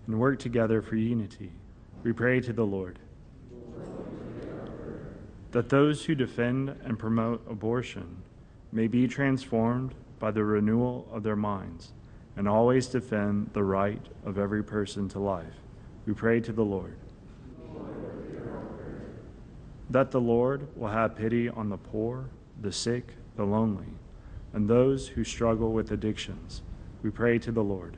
and work together for unity. We pray to the Lord. That those who defend and promote abortion may be transformed by the renewal of their minds and always defend the right of every person to life. We pray to the Lord. That the Lord will have pity on the poor, the sick, the lonely, and those who struggle with addictions. We pray to the Lord.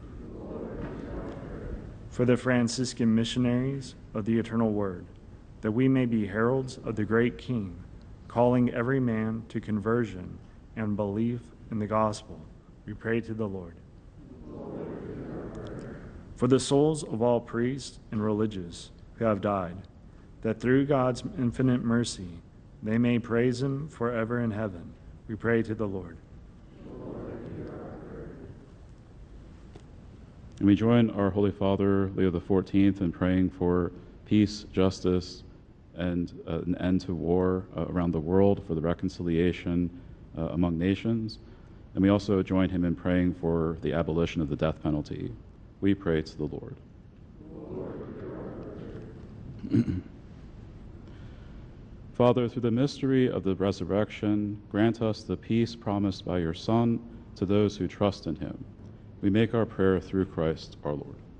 For the Franciscan missionaries of the Eternal Word, that we may be heralds of the great King, calling every man to conversion and belief in the gospel. We pray to the Lord. For the souls of all priests and religious who have died, that through God's infinite mercy they may praise him forever in heaven. We pray to the Lord. And we join our Holy Father, Leo XIV, in praying for peace, justice, and an end to war around the world, for the reconciliation among nations. And we also join him in praying for the abolition of the death penalty. We pray to the Lord. Father, through the mystery of the resurrection, grant us the peace promised by your Son to those who trust in him. We make our prayer through Christ our Lord.